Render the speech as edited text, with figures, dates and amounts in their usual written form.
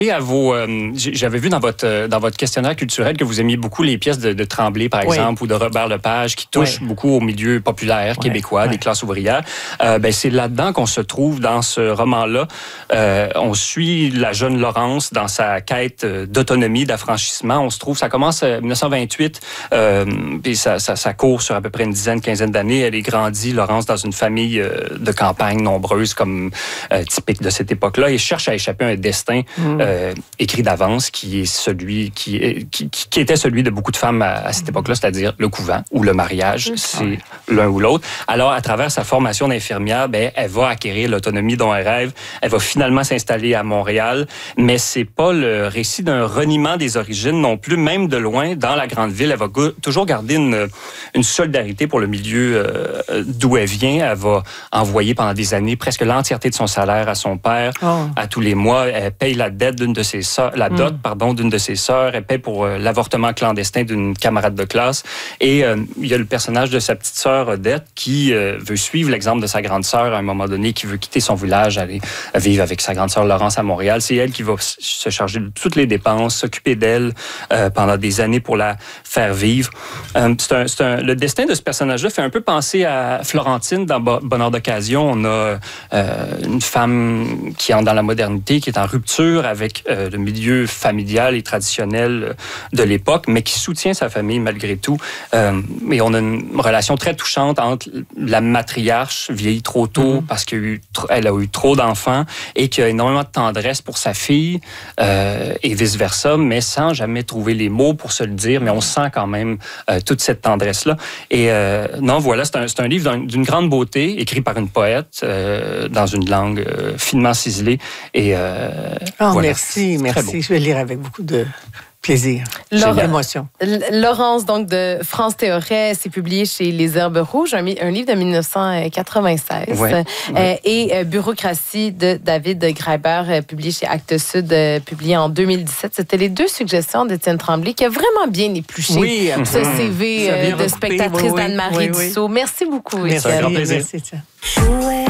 J'avais vu dans votre questionnaire culturel que vous aimiez beaucoup les pièces de Tremblay, par exemple, ou de Robert Lepage, qui touchent beaucoup au milieu populaire québécois, des classes ouvrières. C'est là-dedans qu'on se trouve dans ce roman-là. On suit la jeune Laurence dans sa quête d'autonomie, d'affranchissement. On se trouve, ça commence en 1928, puis ça court sur à peu près une quinzaine d'années. Elle est grandie, Laurence, dans une famille de campagne nombreuse, comme typique de cette époque-là, et cherche à échapper à un destin écrit d'avance qui est celui qui était celui de beaucoup de femmes à cette époque-là, c'est-à-dire le couvent ou le mariage, c'est l'un ou l'autre. Alors, à travers sa formation d'infirmière, elle va acquérir l'autonomie dont elle rêve. Elle va finalement s'installer à Montréal, mais c'est pas le récit d'un reniement des origines non plus, même de loin, dans la grande ville. Elle va toujours garder une solidarité pour le milieu d'où elle vient. Elle va envoyer pendant des années presque l'entièreté de son salaire à son père à tous les mois. Elle paye la dot d'une de ses sœurs. Elle paye pour l'avortement clandestin d'une camarade de classe. Et il y a le personnage de sa petite sœur Odette qui veut suivre l'exemple de sa grande sœur à un moment donné, qui veut quitter son village, aller vivre avec sa grande sœur Laurence à Montréal. C'est elle qui va se charger de toutes les dépenses, s'occuper d'elle pendant des années pour la faire vivre. Le destin de ce personnage-là fait un peu penser à Florentine dans Bonheur d'occasion. On a une femme qui entre dans la modernité, qui est en rupture avec le milieu familial et traditionnel de l'époque, mais qui soutient sa famille malgré tout. Et on a une relation très touchante entre la matriarche, vieillie trop tôt parce qu'elle a eu trop d'enfants, et qui a énormément de tendresse pour sa fille, et vice-versa, mais sans jamais trouver les mots pour se le dire, mais on sent quand même toute cette tendresse-là. Et c'est un livre d'une grande beauté, écrit par une poète, dans une langue finement ciselée. Et merci. Je vais lire avec beaucoup de plaisir. J'ai l'émotion. Laurence, donc, de France Théoret, c'est publié chez Les Herbes Rouges, un livre de 1996. Et Bureaucratie de David Graeber, publié chez Actes Sud, publié en 2017. C'était les deux suggestions d'Étienne Tremblay, qui a vraiment bien épluché ce CV de spectatrice d'Anne-Marie Dussault. Merci beaucoup, Étienne. C'est un grand plaisir. Merci.